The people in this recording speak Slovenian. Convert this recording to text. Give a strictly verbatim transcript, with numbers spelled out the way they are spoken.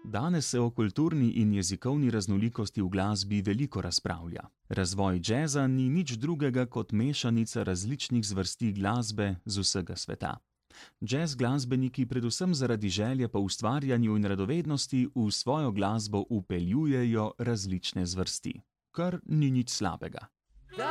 Danes se o kulturni in jezikovni raznolikosti v glasbi veliko razpravlja. Razvoj džeza ni nič drugega kot mešanica različnih zvrsti glasbe z vsega sveta. Džez glasbeniki predvsem zaradi želje po ustvarjanju in radovednosti v svojo glasbo vpeljujejo različne zvrsti, kar ni nič slabega.